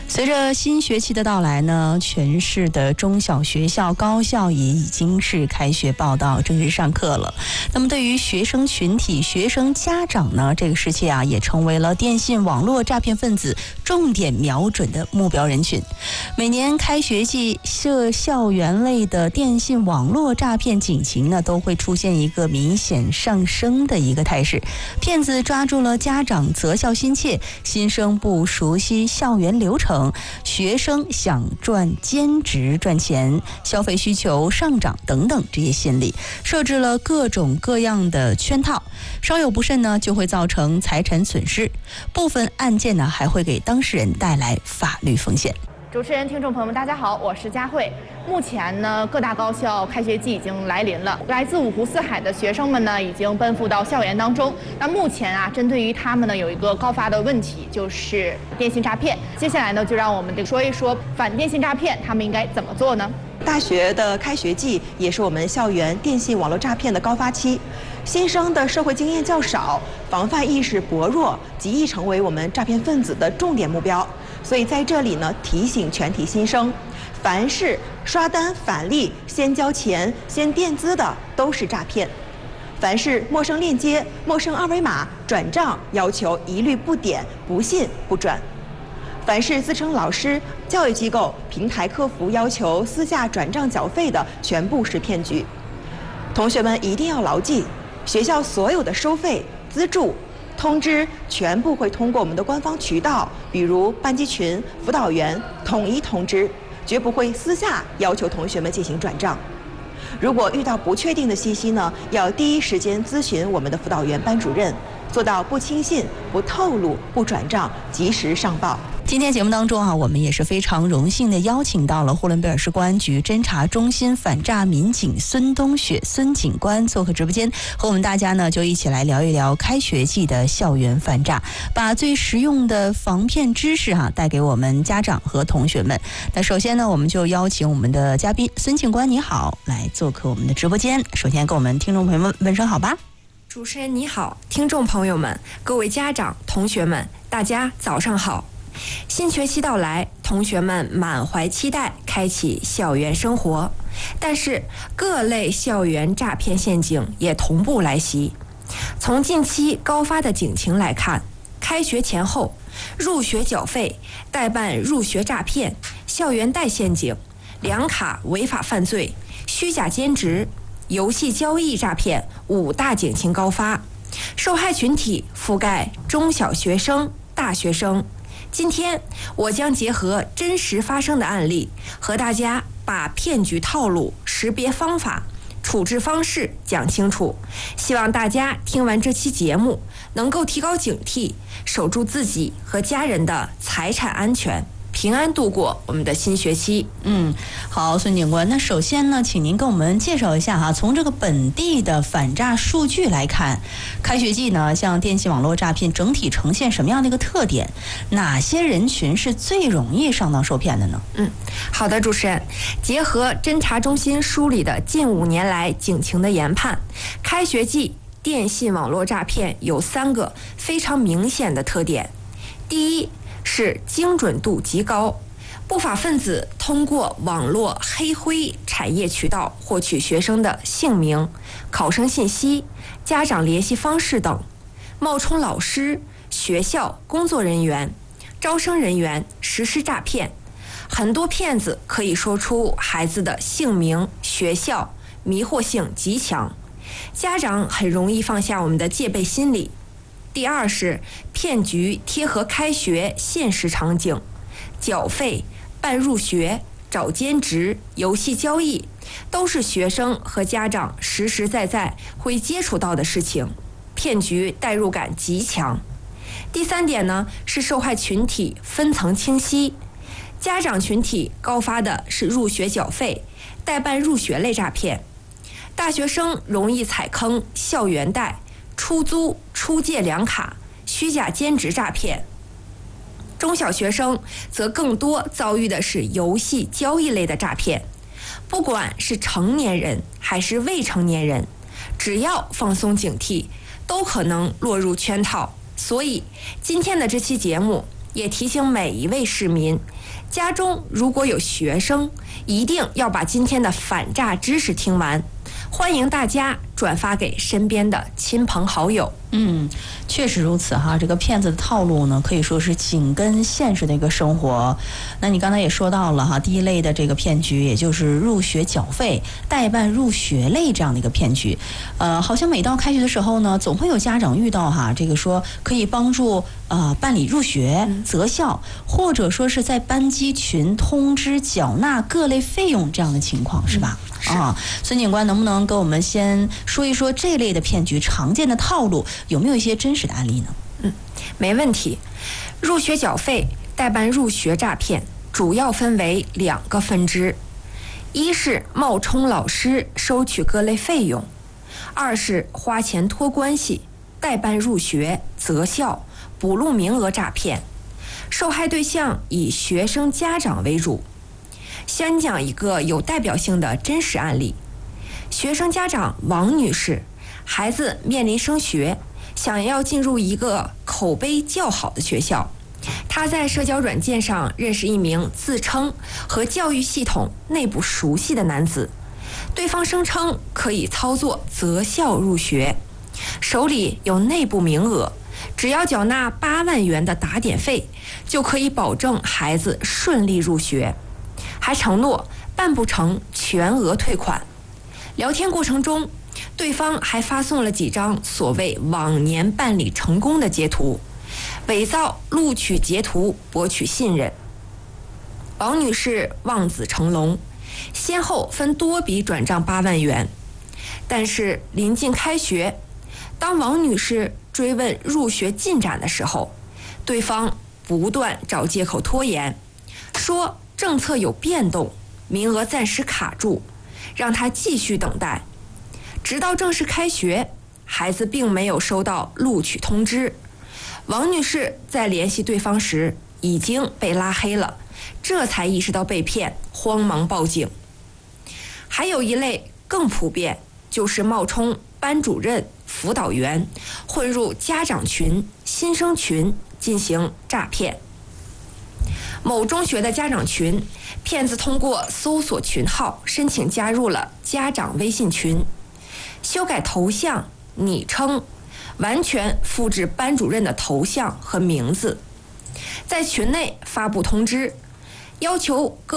随着新学期的到来呢，全市的中小学校、高校也已经是开学报到、正式上课了。那么对于学生群体、学生家长呢，这个时期啊，也成为了电信网络诈骗分子重点瞄准的目标人群。每年开学季，校园类的电信网络诈骗警情呢，都会出现一个明显上升的一个态势。骗子抓住了家长择校心切、新生不熟悉校园流程、学生想赚兼职赚钱、消费需求上涨等等这些心理，设置了各种各样的圈套，稍有不慎呢，就会造成财产损失。部分案件呢，还会给当事人带来法律风险。 主持人、听众朋友们，大家好，我是佳慧。目前呢，各大高校开学季已经来临了，来自五湖四海的学生们呢，已经奔赴到校园当中。那目前啊，针对于他们呢，有一个高发的问题，就是电信诈骗。接下来呢，就让我们说一说反电信诈骗，他们应该怎么做呢？ 大学的开学季也是我们校园电信网络诈骗的高发期，新生的社会经验较少，防范意识薄弱，极易成为我们诈骗分子的重点目标。所以在这里呢，提醒全体新生，凡是刷单返利、先交钱、先垫资的都是诈骗；凡是陌生链接、陌生二维码转账要求，一律不点、不信、不转；凡是自称老师、教育机构、平台客服要求私下转账缴费的，全部是骗局。同学们一定要牢记，学校所有的收费、资助、通知全部会通过我们的官方渠道，比如班级群、辅导员统一通知，绝不会私下要求同学们进行转账。如果遇到不确定的信息呢，要第一时间咨询我们的辅导员、班主任，做到不轻信、不透露、不转账，及时上报。 今天节目当中啊，我们也是非常荣幸的邀请到了呼伦贝尔市公安局侦查中心反诈民警孙东雪孙警官做客直播间，和我们大家呢就一起来聊一聊开学季的校园反诈，把最实用的防骗知识带给我们家长和同学们。那首先呢，我们就邀请我们的嘉宾孙警官你好，来做客我们的直播间。首先跟我们听众朋友们问声好吧。 主持人你好，听众朋友们，各位家长、同学们，大家早上好。新学期到来，同学们满怀期待开启校园生活，但是各类校园诈骗陷阱也同步来袭。从近期高发的警情来看，开学前后入学缴费、代办入学诈骗、校园贷陷阱、两卡违法犯罪、虚假兼职、游戏交易诈骗五大警情高发，受害群体覆盖中小学生、大学生。今天我将结合真实发生的案例，和大家把骗局套路、识别方法、处置方式讲清楚。希望大家听完这期节目，能够提高警惕，守住自己和家人的财产安全，平安度过我们的新学期。 好，孙警官，那首先呢，请您跟我们介绍一下从这个本地的反诈数据来看，开学季呢，像电信网络诈骗整体呈现什么样的一个特点？哪些人群是最容易上当受骗的呢？ 好的，主持人，结合侦查中心梳理的近5年来警情的研判，开学季电信网络诈骗有3个非常明显的特点。第一是精准度极高，不法分子通过网络黑灰产业渠道获取学生的姓名、考生信息、家长联系方式等，冒充老师、学校工作人员、招生人员实施诈骗。很多骗子可以说出孩子的姓名、学校，迷惑性极强，家长很容易放下我们的戒备心理。第二是骗局贴合开学现实场景，缴费、办入学、找兼职、游戏交易，都是学生和家长实实在在会接触到的事情，骗局代入感极强。第3点呢，是受害群体分层清晰，家长群体高发的是入学缴费、代办入学类诈骗，大学生容易踩坑校园贷、出租、出借两卡、虚假兼职诈骗，中小学生则更多遭遇的是游戏交易类的诈骗。不管是成年人还是未成年人，只要放松警惕，都可能落入圈套。所以今天的这期节目也提醒每一位市民，家中如果有学生，一定要把今天的反诈知识听完。欢迎大家转发给身边的亲朋好友。 确实如此哈。这个骗子的套路呢，可以说是紧跟现实的一个生活。那你刚才也说到了哈，第一类的这个骗局，也就是入学缴费、代办入学类这样的一个骗局。好像每到开学的时候呢，总会有家长遇到哈，这个说可以帮助办理入学、择校，或者说是在班级群通知缴纳各类费用这样的情况，是吧？孙警官能不能跟我们先说一说这类的骗局常见的套路，有没有一些真实的案例呢？ 没问题。入学缴费、代办入学诈骗主要分为2个分支，一是冒充老师收取各类费用，二是花钱托关系代办入学、择校、补录名额诈骗，受害对象以学生家长为主。先讲一个有代表性的真实案例。学生家长王女士，孩子面临升学，想要进入一个口碑较好的学校。她在社交软件上认识一名自称和教育系统内部熟悉的男子，对方声称可以操作择校入学，手里有内部名额，只要缴纳8万元的打点费，就可以保证孩子顺利入学，还承诺办不成全额退款。聊天过程中，对方还发送了几张所谓往年办理成功的截图，伪造录取截图博取信任。王女士望子成龙，先后分多笔转账8万元。但是临近开学，当王女士追问入学进展的时候，对方不断找借口拖延，说政策有变动，名额暂时卡住，让她继续等待。直到正式开学，孩子并没有收到录取通知。王女士在联系对方时已经被拉黑了，这才意识到被骗，慌忙报警。还有一类更普遍，就是冒充班主任、辅导员，混入家长群、新生群进行诈骗。某中学的家长群，骗子通过搜索群号申请加入了家长微信群，修改头像、昵称，完全复制班主任的头像和名字，在群内发布通知，要求各